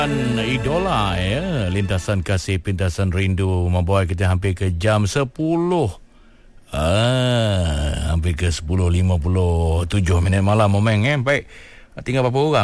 Idola ya, lintasan kasih pintasan rindu membawa kita hampir ke jam 10. Hampir ke 10.57 malam momeng baik. Tinggal berapa orang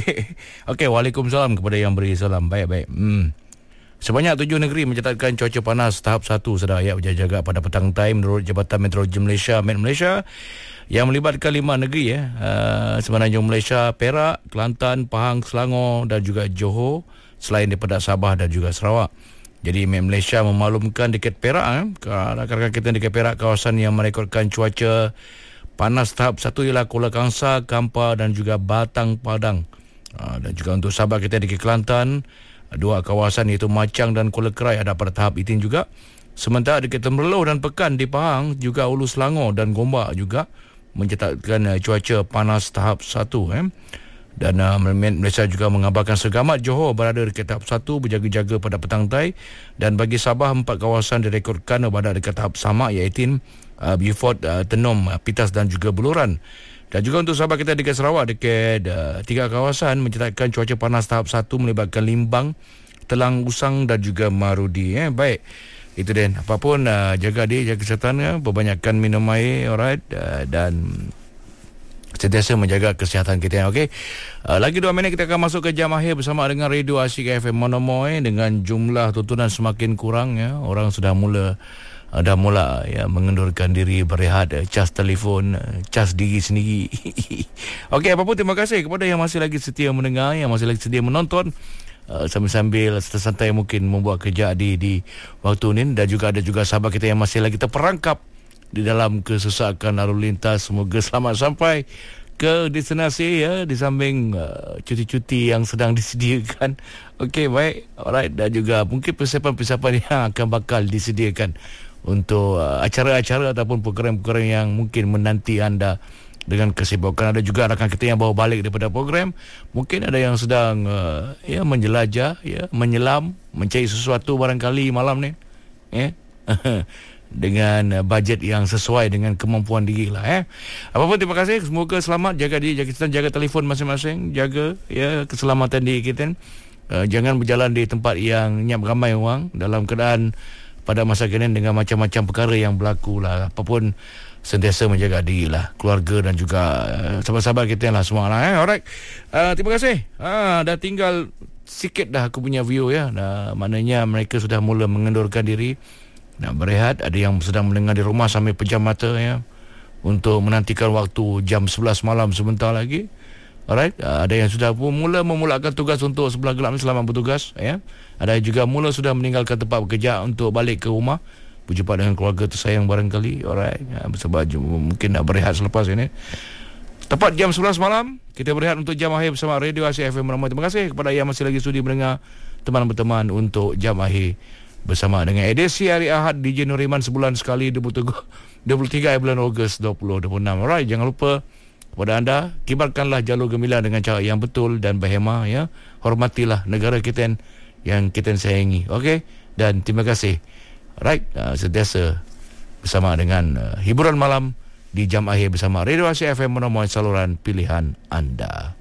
Okey, waalaikumsalam kepada yang beri salam. Baik. Sebanyak 7 negeri mencatatkan cuaca panas tahap 1 sedang ayat berjaga-jaga pada petang time menurut Jabatan Meteorologi Malaysia Met Malaysia yang melibatkan 5 negeri semenanjung Malaysia, Perak, Kelantan, Pahang, Selangor dan juga Johor, selain daripada Sabah dan juga Sarawak. Jadi Met Malaysia memaklumkan dekat Perak rakan-rakan kita dekat Perak, kawasan yang merekodkan cuaca panas tahap 1 ialah Kuala Kangsar, Kampar dan juga Batang Padang. Dan juga untuk sahabat kita dekat Kelantan, 2 kawasan iaitu Machang dan Kuala Kerai ada pada tahap itu juga. Sementara dekat Temerloh dan Pekan di Pahang, juga Ulu Selangor dan Gombak juga mencatatkan cuaca panas tahap 1 Dan Malaysia juga mengabarkan segamat Johor berada dekat tahap 1 berjaga-jaga pada petang tai, dan bagi Sabah 4 kawasan direkodkan berada dekat tahap sama iaitu Beaufort, Tenom, Pitas dan juga Beluran. Dan juga untuk sahabat kita dekat Sarawak, dekat 3 kawasan mencatatkan cuaca panas tahap 1 melibatkan Limbang, Telang Usang dan juga Marudi. Baik, itu Dan. Apapun jaga kesihatan, perbanyakkan minum air, alright, dan sentiasa menjaga kesihatan kita. Okey. Lagi 2 minit kita akan masuk ke jam akhir bersama dengan Radio Asyik FM Monomoy. Dengan jumlah tuntunan semakin kurang orang sudah mula mengendurkan diri, berehat, cas telefon, cas diri sendiri. Okey, apapun terima kasih kepada yang masih lagi setia mendengar, yang masih lagi setia menonton, sambil-sambil santai mungkin membuat kerja di waktu ini. Dan juga ada sahabat kita yang masih lagi terperangkap di dalam kesesakan lalu lintas. Semoga selamat sampai ke destinasi di samping cuti-cuti yang sedang disediakan. Okey, baik, alright. Dan juga mungkin persiapan-persiapan yang akan bakal disediakan untuk acara-acara ataupun program-program yang mungkin menanti anda dengan kesibukan. Ada juga rakan kita yang baru balik daripada program. Mungkin ada yang sedang menjelajah, menyelam, mencari sesuatu barangkali malam ni dengan bajet yang sesuai dengan kemampuan diri lah. Apapun terima kasih. Semoga selamat, jaga diri, jaga kesihatan, jaga telefon masing-masing, jaga keselamatan diri kita. Jangan berjalan di tempat yang nyap ramai orang dalam keadaan pada masa kini dengan macam-macam perkara yang berlaku lah. Apapun sentiasa menjaga diri lah, keluarga dan juga sahabat-sahabat kita lah semua lah. Alright, terima kasih. Dah tinggal sikit dah aku punya view maknanya mereka sudah mula mengendurkan diri, nak berehat. Ada yang sedang mendengar di rumah sambil pejam mata untuk menantikan waktu jam 11 malam sebentar lagi. Alright, ada yang sudah memulakan tugas untuk sebelah gelap ni, selamat bertugas. Ada juga sudah meninggalkan tempat bekerja untuk balik ke rumah, berjumpa dengan keluarga tersayang barangkali. Alright, sebab mungkin nak berehat selepas ini. Tepat jam 11 malam kita berehat untuk jam akhir bersama Radio Asyik FM Monomoy. Terima kasih kepada yang masih lagi sudi mendengar, teman-teman, untuk jam akhir bersama dengan edisi hari Ahad DJ Nuriman sebulan sekali, 23 bulan Ogos 2026. Alright, jangan lupa kepada anda, kibarkanlah jalur gemilang dengan cara yang betul dan berhemah. Hormatilah negara kita yang kita sayangi. Okey, dan terima kasih. Right, sentiasa bersama dengan hiburan malam di jam akhir bersama Radio Asyik FM Monomoy, saluran pilihan anda.